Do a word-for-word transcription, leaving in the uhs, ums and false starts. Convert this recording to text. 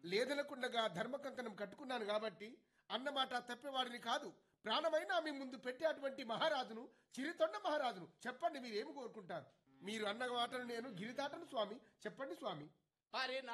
లేదనకుండగా ధర్మ కంకణం కట్టుకున్నాను కాబట్టి అన్నమాట తప్పేవాడిని కాదు. ప్రాణమైనా మీ ముందు పెట్టే అటువంటి మహారాజును, చిరితొండ మహారాజును. చెప్పండి, మీరేమి కోరుకుంటారు? మీరు అన్న మాటను నేను గిరిదాటను స్వామి. చెప్పండి స్వామి. అరే